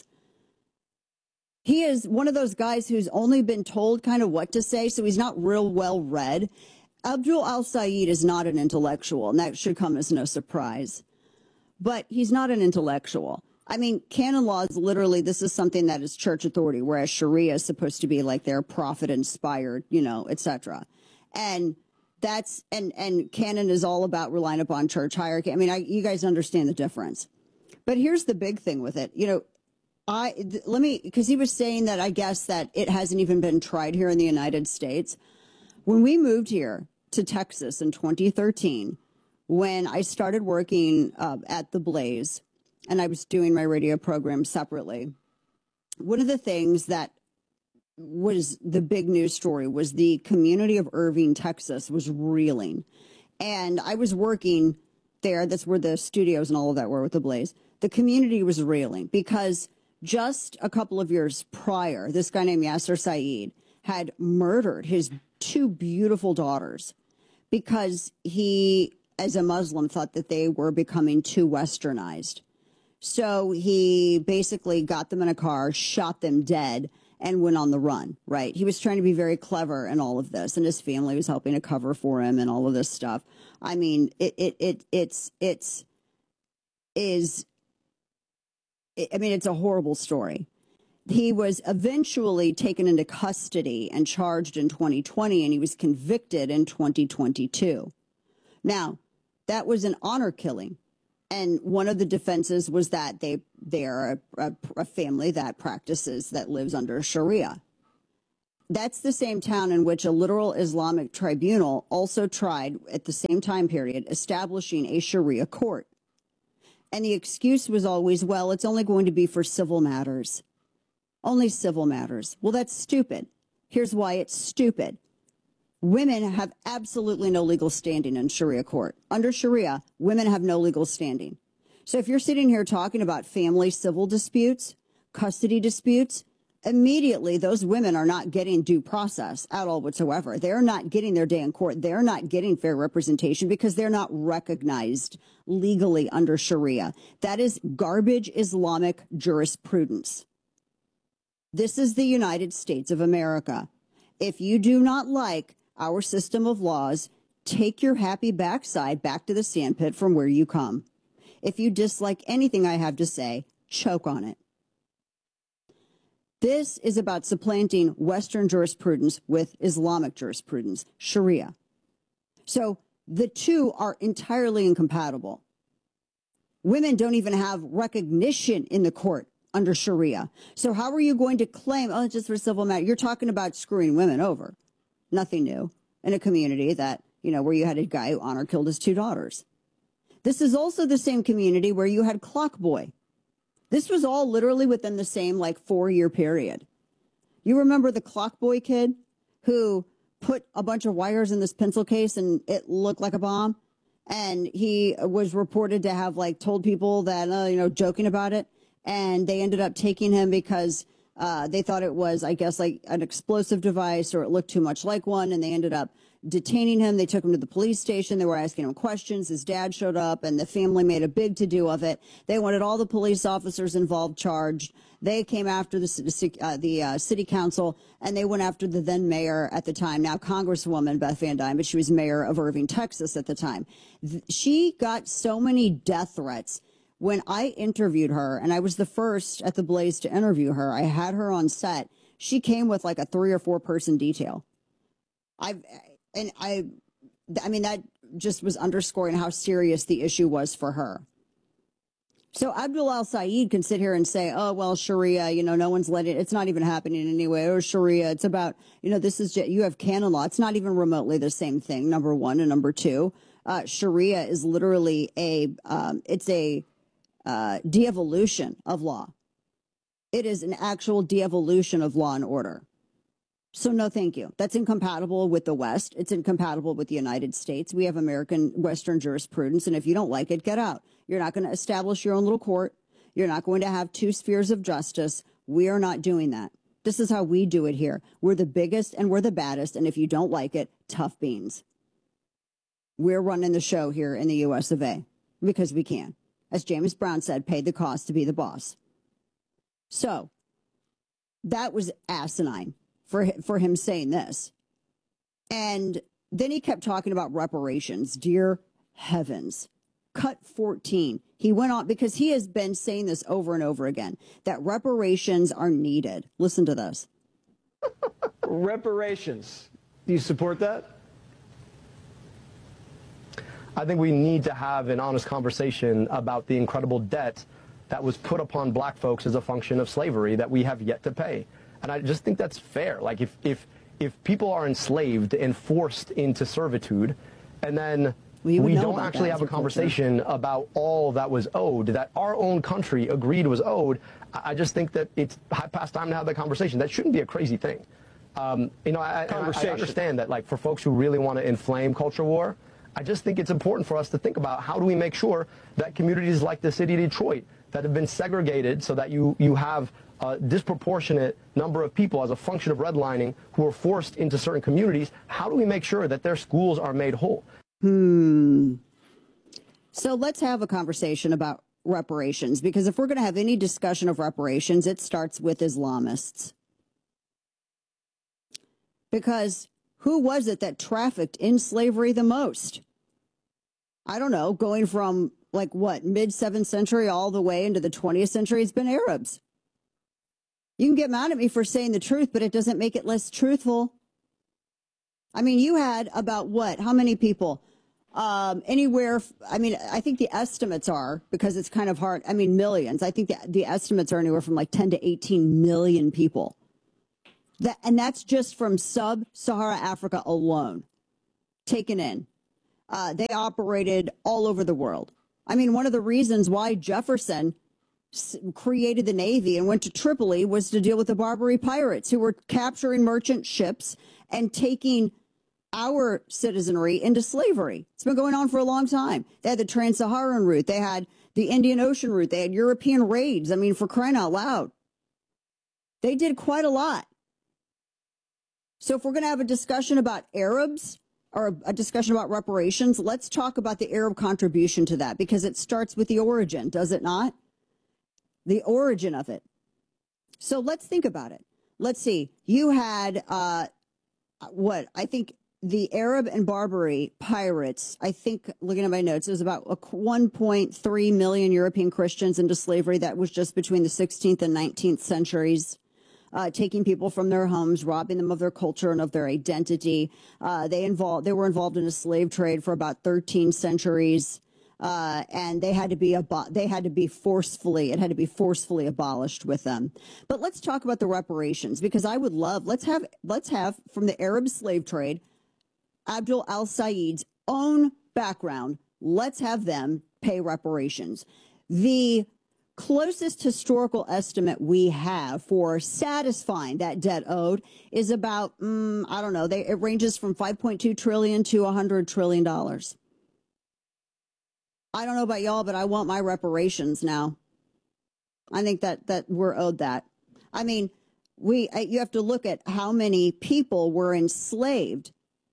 Speaker 1: He is one of those guys who's only been told kind of what to say, so he's not real well read. Abdul Al Sayed is not an intellectual, and that should come as no surprise. But he's not an intellectual. I mean, canon law is literally, this is something that is church authority, whereas Sharia is supposed to be like their prophet-inspired, you know, et cetera. And that's, and, and canon is all about relying upon church hierarchy. I mean, I, you guys understand the difference. But here's the big thing with it. You know, I, th- let me, because he was saying that I guess that it hasn't even been tried here in the United States. When we moved here to Texas in twenty thirteen, when I started working uh, at the Blaze, and I was doing my radio program separately, one of the things that was the big news story was the community of Irving, Texas was reeling. And I was working there. That's where the studios and all of that were with the Blaze. The community was reeling because just a couple of years prior, this guy named Yasser Saeed had murdered his two beautiful daughters because he, as a Muslim, thought that they were becoming too westernized. So he basically got them in a car, shot them dead, and went on the run, right? He was trying to be very clever in all of this, and his family was helping to cover for him and all of this stuff. I mean, it, it, it, it's, it's, is, I mean, it's a horrible story. He was eventually taken into custody and charged in twenty twenty, and he was convicted in twenty twenty-two. Now, that was an honor killing. And one of the defenses was that they, they are a, a, a family that practices, that lives under Sharia. That's the same town in which a literal Islamic tribunal also tried, at the same time period, establishing a Sharia court. And the excuse was always, well, it's only going to be for civil matters. Only civil matters. Well, that's stupid. Here's why it's stupid. Women have absolutely no legal standing in Sharia court. Under Sharia, women have no legal standing. So if you're sitting here talking about family civil disputes, custody disputes, immediately those women are not getting due process at all whatsoever. They're not getting their day in court. They're not getting fair representation because they're not recognized legally under Sharia. That is garbage Islamic jurisprudence. This is the United States of America. If you do not like our system of laws, take your happy backside back to the sandpit from where you come. If you dislike anything I have to say, choke on it. This is about supplanting Western jurisprudence with Islamic jurisprudence, Sharia. So the two are entirely incompatible. Women don't even have recognition in the court under Sharia. So how are you going to claim, oh, it's just for civil matter? You're talking about screwing women over. Nothing new in a community that, you know, where you had a guy who honor killed his two daughters. This is also the same community where you had Clock Boy. This was all literally within the same, like, four-year period. You remember the Clock Boy kid who put a bunch of wires in this pencil case and it looked like a bomb? And he was reported to have, like, told people that, uh, you know, joking about it. And they ended up taking him because uh, they thought it was, I guess, like an explosive device or it looked too much like one. And they ended up detaining him. They took him to the police station. They were asking him questions. His dad showed up and the family made a big to-do of it. They wanted all the police officers involved charged. They came after the, uh, the uh, city council and they went after the then mayor at the time, now Congresswoman Beth Van Duyne, but she was mayor of Irving, Texas at the time. She got so many death threats. When I interviewed her, and I was the first at the Blaze to interview her, I had her on set. She came with like a three or four person detail. I and I, I mean, that just was underscoring how serious the issue was for her. So Abdul Al-Sayed can sit here and say, oh, well, Sharia, you know, no one's letting it. It's not even happening anyway. Or Sharia, it's about, you know, this is just, you have canon law. It's not even remotely the same thing, number one. And number two, uh, Sharia is literally a, um, it's a, Uh, de-evolution of law. It is an actual de-evolution of law and order. So no, thank you. That's incompatible with the West. It's incompatible with the United States. We have American Western jurisprudence, and if you don't like it, get out. You're not going to establish your own little court. You're not going to have two spheres of justice. We are not doing that. This is how we do it here. We're the biggest and we're the baddest, and if you don't like it, tough beans. We're running the show here in the U S of A because we can. As James Brown said, paid the cost to be the boss. So that was asinine for, for him saying this. And then he kept talking about reparations. Dear heavens. Cut fourteen. He went on because he has been saying this over and over again, that reparations are needed. Listen to this.
Speaker 5: Reparations. Do you support that?
Speaker 6: I think we need to have an honest conversation about the incredible debt that was put upon black folks as a function of slavery that we have yet to pay. And I just think that's fair. Like if, if, if people are enslaved and forced into servitude, and then we, we don't actually have a conversation culture. about all that was owed, that our own country agreed was owed, I just think that it's past time to have that conversation. That shouldn't be a crazy thing. Um, you know, I, I, I understand that, like, for folks who really want to inflame culture war, I just think it's important for us to think about how do we make sure that communities like the city of Detroit that have been segregated so that you, you have a disproportionate number of people as a function of redlining who are forced into certain communities, how do we make sure that their schools are made whole?
Speaker 1: Hmm. So let's have a conversation about reparations, because if we're going to have any discussion of reparations, it starts with Islamists. Because who was it that trafficked in slavery the most? I don't know, going from like what, mid seventh century all the way into the twentieth century, it's been Arabs. You can get mad at me for saying the truth, but it doesn't make it less truthful. I mean, you had about what? How many people? Um, anywhere, I mean, I think the estimates are, because it's kind of hard, I mean, millions. I think the, the estimates are anywhere from like ten to eighteen million people. That, and that's just from sub-Sahara Africa alone, taken in. Uh, they operated all over the world. I mean, one of the reasons why Jefferson s- created the Navy and went to Tripoli was to deal with the Barbary pirates who were capturing merchant ships and taking our citizenry into slavery. It's been going on for a long time. They had the Trans-Saharan route. They had the Indian Ocean route. They had European raids. I mean, for crying out loud. They did quite a lot. So if we're going to have a discussion about Arabs or a discussion about reparations, let's talk about the Arab contribution to that, because it starts with the origin, does it not? The origin of it. So let's think about it. Let's see. You had, uh, what, I think the Arab and Barbary pirates, I think, looking at my notes, it was about one point three million European Christians into slavery. That was just between the sixteenth and nineteenth centuries. Uh, taking people from their homes, robbing them of their culture and of their identity. Uh, they involved, they were involved in a slave trade for about thirteen centuries, uh, and they had to be abo- they had to be forcefully, it had to be forcefully abolished with them. But let's talk about the reparations, because I would love, let's have, let's have from the Arab slave trade, Abdul al-Said's own background. Let's have them pay reparations. The closest historical estimate we have for satisfying that debt owed is about, um, I don't know, they, it ranges from five point two trillion dollars to one hundred trillion dollars. I don't know about y'all, but I want my reparations now. I think that, that we're owed that. I mean, we, you have to look at how many people were enslaved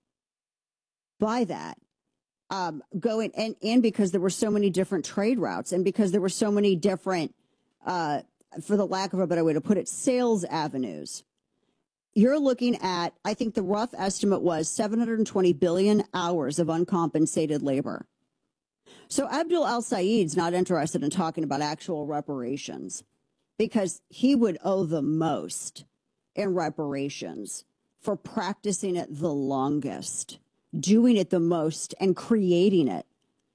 Speaker 1: by that. Um, going and, and because there were so many different trade routes, and because there were so many different, uh, for the lack of a better way to put it, sales avenues. You're looking at, I think the rough estimate was seven hundred twenty billion hours of uncompensated labor. So Abdul al-Said's not interested in talking about actual reparations, because he would owe the most in reparations for practicing it the longest, doing it the most, and creating it.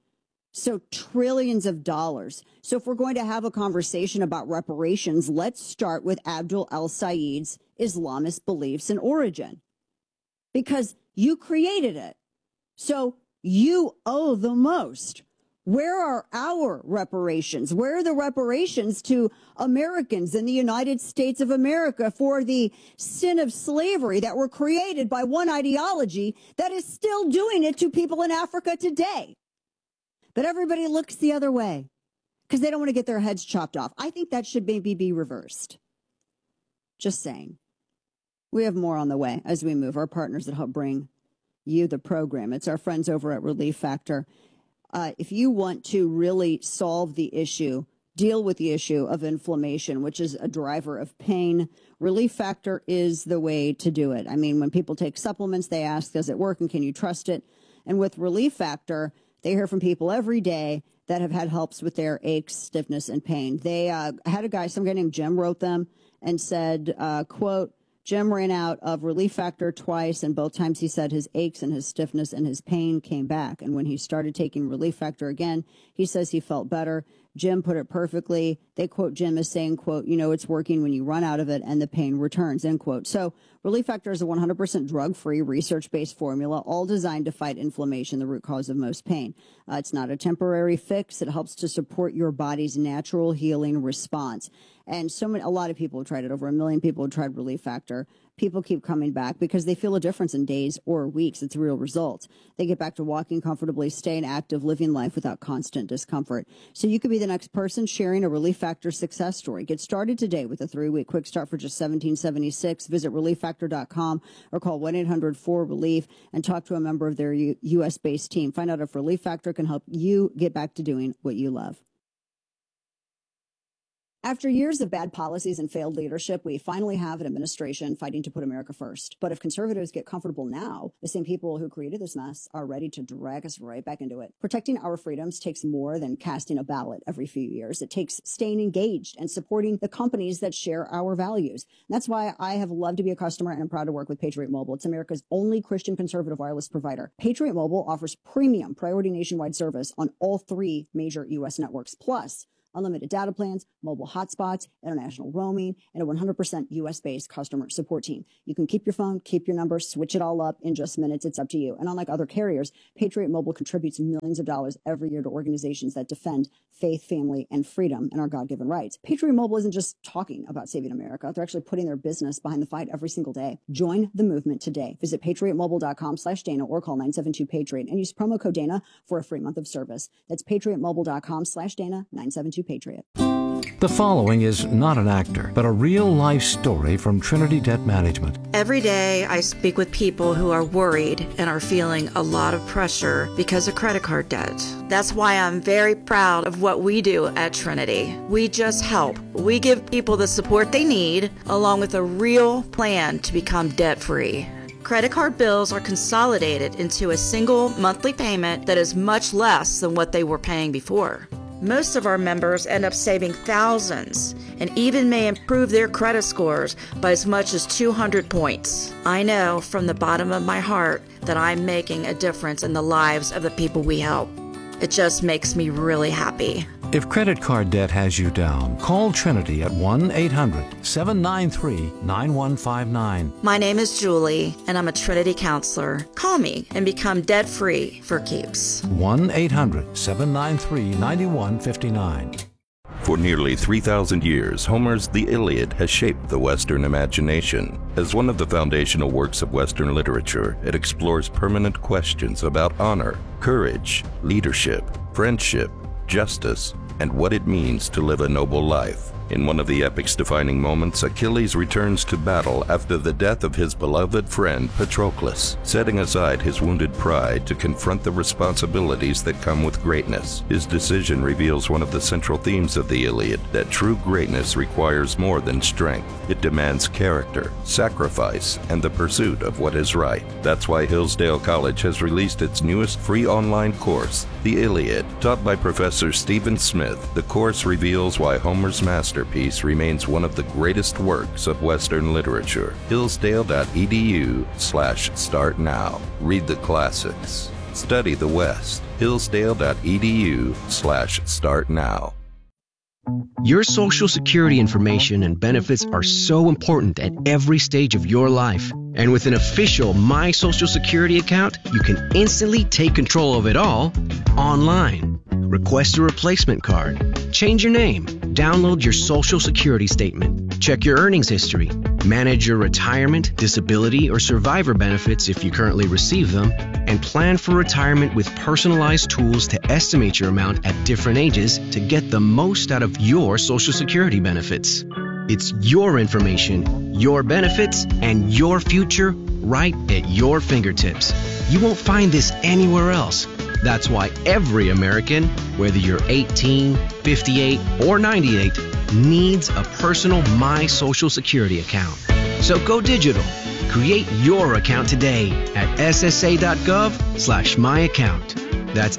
Speaker 1: So trillions of dollars. So if we're going to have a conversation about reparations, let's start with Abdul al-Said's Islamist beliefs and origin, because you created it. So you owe the most. Where are our reparations? Where are the reparations to Americans in the United States of America for the sin of slavery that were created by one ideology that is still doing it to people in Africa today? But everybody looks the other way because they don't want to get their heads chopped off. I think that should maybe be reversed. Just saying. We have more on the way as we move. Our partners that help bring you the program. It's our friends over at Relief Factor. Uh, if you want to really solve the issue, deal with the issue of inflammation, which is a driver of pain, Relief Factor is the way to do it. I mean, when people take supplements, they ask, does it work and can you trust it? And with Relief Factor, they hear from people every day that have had helps with their aches, stiffness, and pain. They uh, had a guy, some guy named Jim wrote them and said, uh, quote, Jim ran out of Relief Factor twice, and both times he said his aches and his stiffness and his pain came back. And when he started taking Relief Factor again, he says he felt better. Jim put it perfectly. They quote Jim as saying, quote, you know, it's working when you run out of it and the pain returns, end quote. So Relief Factor is a one hundred percent drug-free, research-based formula, all designed to fight inflammation, the root cause of most pain. Uh, it's not a temporary fix. It helps to support your body's natural healing response. And so many, a lot of people have tried it. Over a million people have tried Relief Factor. People keep coming back because they feel a difference in days or weeks. It's real results. They get back to walking comfortably, staying active, living life without constant discomfort. So you could be the next person sharing a Relief Factor success story. Get started today with a three-week quick start for just seventeen seventy-six. Visit relief factor dot com or call one eight hundred four relief and talk to a member of their U S-based team. Find out if Relief Factor can help you get back to doing what you love. After years of bad policies and failed leadership, we finally have an administration fighting to put America first. But if conservatives get comfortable now, the same people who created this mess are ready to drag us right back into it. Protecting our freedoms takes more than casting a ballot every few years. It takes staying engaged and supporting the companies that share our values. And that's why I have loved to be a customer and I'm proud to work with Patriot Mobile. It's America's only Christian conservative wireless provider. Patriot Mobile offers premium priority nationwide service on all three major U S networks, plus unlimited data plans, mobile hotspots, international roaming, and a one hundred percent U S-based customer support team. You can keep your phone, keep your number, switch it all up in just minutes. It's up to you. And unlike other carriers, Patriot Mobile contributes millions of dollars every year to organizations that defend faith, family, and freedom and our God-given rights. Patriot Mobile isn't just talking about saving America. They're actually putting their business behind the fight every single day. Join the movement today. Visit patriotmobile.com slash Dana or call nine seven two Patriot and use promo code Dana for a free month of service. That's patriotmobile.com slash Dana, nine seven two Patriot.
Speaker 4: The following is not an actor, but a real-life story from Trinity Debt Management.
Speaker 24: Every day I speak with people who are worried and are feeling a lot of pressure because of credit card debt. That's why I'm very proud of what we do at Trinity. We just help. We give people the support they need, along with a real plan to become debt-free. Credit card bills are consolidated into a single monthly payment that is much less than what they were paying before. Most of our members end up saving thousands and even may improve their credit scores by as much as two hundred points. I know from the bottom of my heart that I'm making a difference in the lives of the people we help. It just makes me really happy.
Speaker 4: If credit card debt has you down, call Trinity at one eight hundred seven nine three nine one five nine.
Speaker 24: My name is Julie, and I'm a Trinity counselor. Call me and become debt-free for keeps.
Speaker 4: one eight hundred seven nine three nine one five nine.
Speaker 7: For nearly three thousand years, Homer's The Iliad has shaped the Western imagination. As one of the foundational works of Western literature, it explores permanent questions about honor, courage, leadership, friendship, justice, and what it means to live a noble life. In one of the epic's defining moments, Achilles returns to battle after the death of his beloved friend Patroclus, setting aside his wounded pride to confront the responsibilities that come with greatness. His decision reveals one of the central themes of the Iliad, that true greatness requires more than strength. It demands character, sacrifice, and the pursuit of what is right. That's why Hillsdale College has released its newest free online course, The Iliad. Taught by Professor Stephen Smith, the course reveals why Homer's master Masterpiece remains one of the greatest works of Western literature. Hillsdale.edu slash start now. Read the classics. Study the West. Hillsdale.edu slash start now.
Speaker 8: Your Social Security information and benefits are so important at every stage of your life. And with an official My Social Security account, you can instantly take control of it all online. Request a replacement card, change your name, download your Social Security statement, check your earnings history, manage your retirement, disability, or survivor benefits if you currently receive them, and plan for retirement with personalized tools to estimate your amount at different ages to get the most out of your Social Security benefits. It's your information, your benefits, and your future right at your fingertips. You won't find this anywhere else. That's why every American, whether you're eighteen, fifty-eight, or ninety-eight, needs a personal My Social Security account. So go digital. Create your account today at ssa.gov slash my account. That's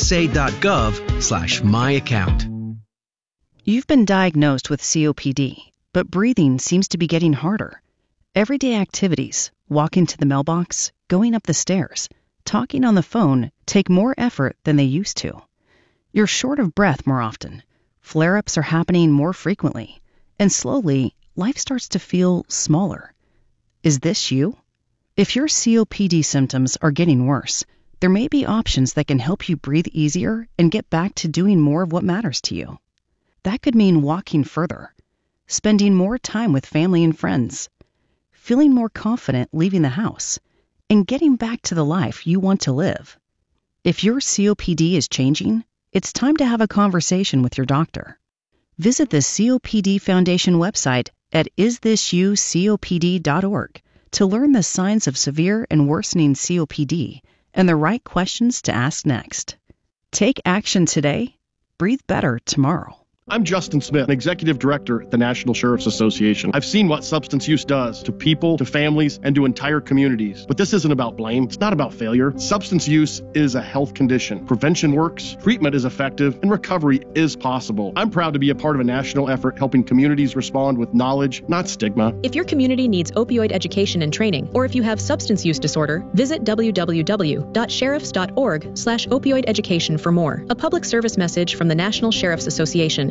Speaker 8: ssa.gov slash my account.
Speaker 3: You've been diagnosed with C O P D, but breathing seems to be getting harder. Everyday activities, walking to the mailbox, going up the stairs, talking on the phone take more effort than they used to. You're short of breath more often. Flare-ups are happening more frequently. And slowly, life starts to feel smaller. Is this you? If your C O P D symptoms are getting worse, there may be options that can help you breathe easier and get back to doing more of what matters to you. That could mean walking further, spending more time with family and friends, feeling more confident leaving the house, and getting back to the life you want to live. If your C O P D is changing, it's time to have a conversation with your doctor. Visit the C O P D Foundation website at is this you C O P D dot org to learn the signs of severe and worsening C O P D and the right questions to ask next. Take action today, breathe better tomorrow.
Speaker 9: I'm Justin Smith, Executive Director at the National Sheriff's Association. I've seen what substance use does to people, to families, and to entire communities. But this isn't about blame. It's not about failure. Substance use is a health condition. Prevention works, treatment is effective, and recovery is possible. I'm proud to be a part of a national effort helping communities respond with knowledge, not stigma.
Speaker 11: If your community needs opioid education and training, or if you have substance use disorder, visit w w w dot sheriffs dot org slash opioid education for more. A public service message from the National Sheriff's Association.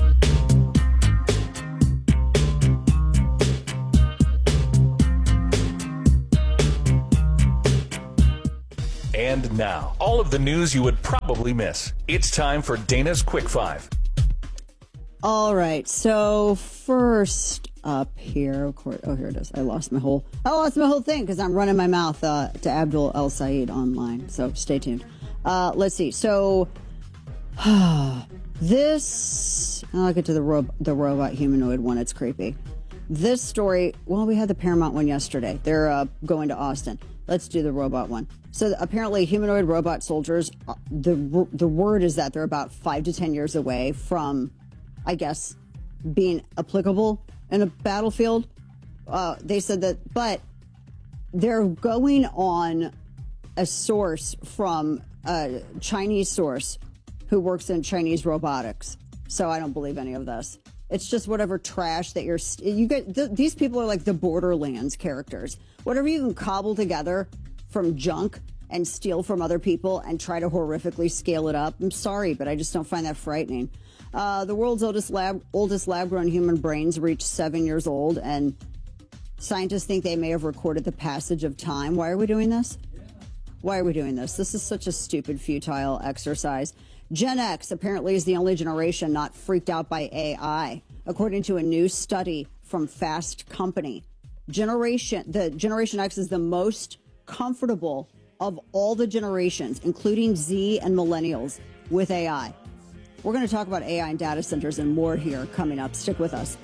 Speaker 12: And now, all of the news you would probably miss. It's time for Dana's Quick Five.
Speaker 1: All right, so first up here, of course, oh, here it is. I lost my whole, I lost my whole thing because I'm running my mouth uh, to Abdul El Sayed online, so stay tuned. Uh, let's see, so this, I'll get to the, ro- the robot humanoid one, it's creepy. This story, well, we had the Paramount one yesterday. They're uh, going to Austin. Let's do the robot one. So apparently humanoid robot soldiers, the the word is that they're about five to ten years away from, I guess, being applicable in a battlefield. Uh, they said that, but they're going on a source from a Chinese source who works in Chinese robotics. So I don't believe any of this. It's just whatever trash that you're, you get, th- these people are like the Borderlands characters. Whatever you can cobble together from junk and steal from other people and try to horrifically scale it up. I'm sorry, but I just don't find that frightening. Uh, the world's oldest lab, oldest lab-grown human brains reached seven years old, and scientists think they may have recorded the passage of time. Why are we doing this? Why are we doing this? This is such a stupid, futile exercise. Gen X apparently is the only generation not freaked out by A I, according to a new study from Fast Company. Generation, the Generation X is the most comfortable of all the generations, including Z and millennials, with A I. We're going to talk about A I and data centers and more here coming up. Stick with us.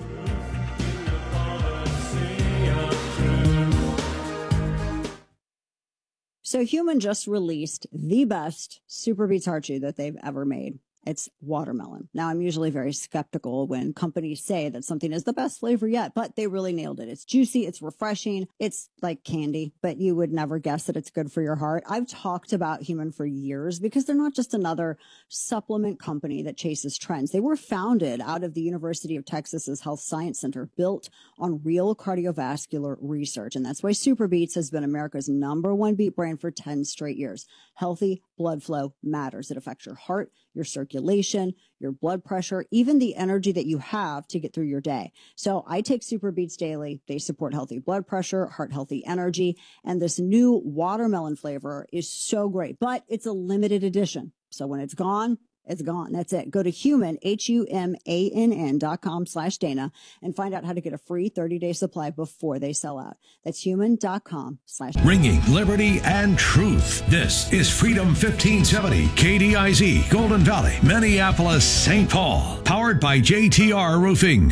Speaker 1: So Human just released the best Super Beets Heart Chew that they've ever made. It's watermelon. Now, I'm usually very skeptical when companies say that something is the best flavor yet, but they really nailed it. It's juicy. It's refreshing. It's like candy, but you would never guess that it's good for your heart. I've talked about Human for years because they're not just another supplement company that chases trends. They were founded out of the University of Texas's Health Science Center, built on real cardiovascular research. And that's why Super Beets has been America's number one beet brand for ten straight years. Healthy blood flow matters. It affects your heart, your circulation, your blood pressure, even the energy that you have to get through your day. So I take Super Beets daily. They support healthy blood pressure, heart healthy energy, and this new watermelon flavor is so great, but it's a limited edition. So when it's gone, it's gone. That's it. Go to human, H U M A N N dot com slash Dana and find out how to get a free thirty day supply before they sell out. That's human.com slash Dana.
Speaker 13: Ringing liberty and truth. This is Freedom fifteen seventy, K D I Z, Golden Valley, Minneapolis, Saint Paul. Powered by J T R Roofing.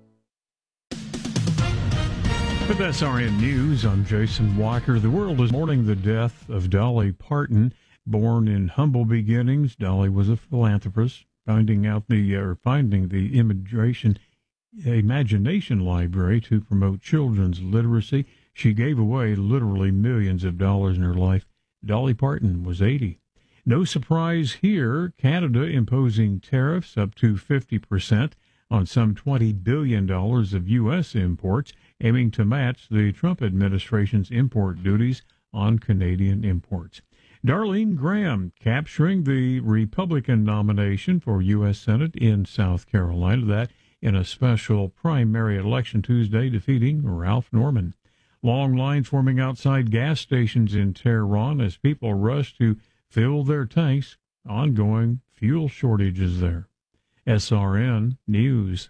Speaker 14: With S R N News, I'm Jason Walker. The world is mourning the death of Dolly Parton. Born in humble beginnings, Dolly was a philanthropist, finding out the or finding the immigration imagination library to promote children's literacy. She gave away literally millions of dollars in her life. Dolly Parton was eighty. No surprise here, Canada imposing tariffs up to fifty percent on some twenty billion dollars of U S imports, aiming to match the Trump administration's import duties on Canadian imports. Darlene Graham capturing the Republican nomination for U S Senate in South Carolina, that in a special primary election Tuesday, defeating Ralph Norman. Long lines forming outside gas stations in Tehran as people rush to fill their tanks. Ongoing fuel shortages there. S R N News.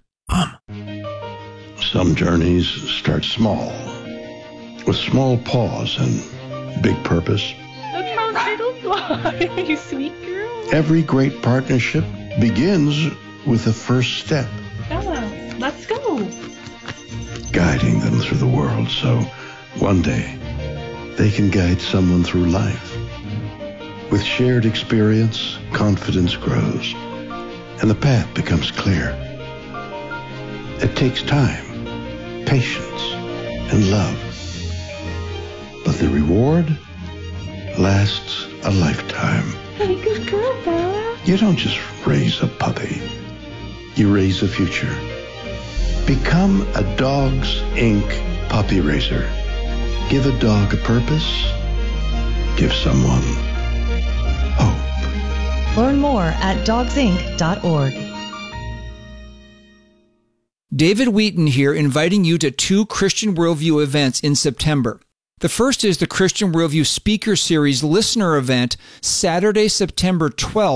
Speaker 15: Some journeys start small, with small pause and big purpose.
Speaker 16: Look how little fly, you sweet girl.
Speaker 15: Every great partnership begins with the first step.
Speaker 16: Bella, let's go.
Speaker 15: Guiding them through the world so one day they can guide someone through life. With shared experience, confidence grows. and the path becomes clear. It takes time, patience, and love. But the reward lasts a lifetime.
Speaker 16: Hey, good girl, Bella.
Speaker 15: You don't just raise a puppy. You raise a future. Become a Dogs Incorporated puppy raiser. Give a dog a purpose. Give someone hope.
Speaker 2: Learn more at dogs inc dot org.
Speaker 17: David Wheaton here, inviting you to two Christian Worldview events in September. The first is the Christian Worldview Speaker Series Listener Event, Saturday, September twelfth.